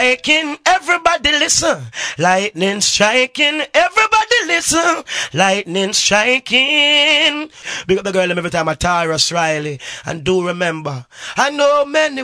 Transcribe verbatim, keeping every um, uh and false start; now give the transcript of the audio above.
striking, everybody listen. Lightning striking, everybody listen. Lightning striking. Big up the girl every time I Tyrus Riley. And do remember, I know many